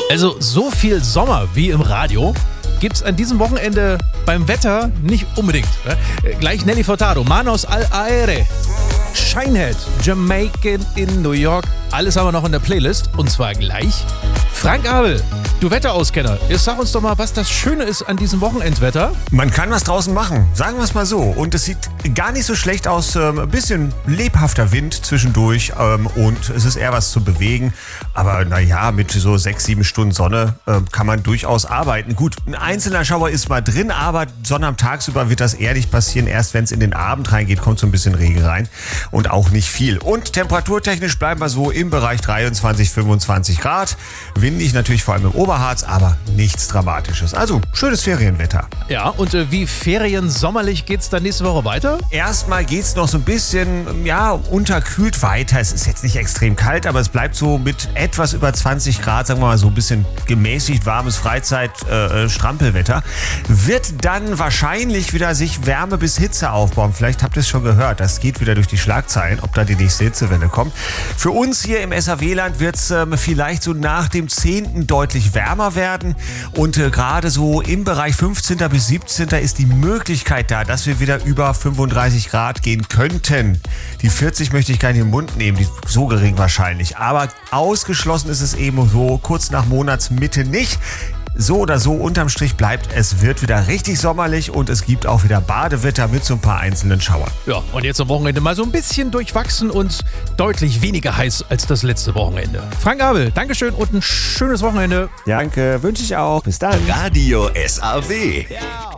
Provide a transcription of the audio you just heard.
Also so viel Sommer wie im Radio gibt's an diesem Wochenende beim Wetter nicht unbedingt. Gleich Nelly Furtado, Manos al Aire, Shinehead, Jamaican in New York. Alles haben wir noch in der Playlist und zwar gleich. Frank Abel, du Wetterauskenner, jetzt sag uns doch mal, was das Schöne ist an diesem Wochenendwetter. Man kann was draußen machen, sagen wir es mal so. Und es sieht gar nicht so schlecht aus. Ein bisschen lebhafter Wind zwischendurch und es ist eher was zu bewegen. Aber naja, mit so 6-7 Stunden Sonne kann man durchaus arbeiten. Gut, ein einzelner Schauer ist mal drin, aber Sonne am Tagsüber wird das eher nicht passieren. Erst wenn es in den Abend reingeht, kommt so ein bisschen Regen rein und auch nicht viel. Und temperaturtechnisch bleiben wir so im Bereich 23, 25 Grad. Windig natürlich vor allem im Oberharz, aber nichts Dramatisches. Also schönes Ferienwetter. Ja, und wie feriensommerlich geht's dann nächste Woche weiter? Erstmal geht's noch so ein bisschen, unterkühlt weiter. Es ist jetzt nicht extrem kalt, aber es bleibt so mit etwas über 20 Grad, sagen wir mal so ein bisschen gemäßigt warmes Freizeit-Strampelwetter. Wird dann wahrscheinlich wieder sich Wärme bis Hitze aufbauen. Vielleicht habt ihr es schon gehört, das geht wieder durch die Schlagzeilen, ob da die nächste Hitzewelle kommt. Für uns hier im SAW-Land wird es vielleicht so nach dem 10. deutlich wärmer werden und gerade so im Bereich 15. bis 17. ist die Möglichkeit da, dass wir wieder über 35 Grad gehen könnten. Die 40 möchte ich gar nicht im Mund nehmen, die ist so gering wahrscheinlich, aber ausgeschlossen ist es eben so kurz nach Monatsmitte nicht. So oder so, unterm Strich bleibt, es wird wieder richtig sommerlich und es gibt auch wieder Badewetter mit so ein paar einzelnen Schauern. Ja, und jetzt am Wochenende mal so ein bisschen durchwachsen und deutlich weniger heiß als das letzte Wochenende. Frank Abel, Dankeschön und ein schönes Wochenende. Danke, wünsche ich auch. Bis dann. Radio SAW.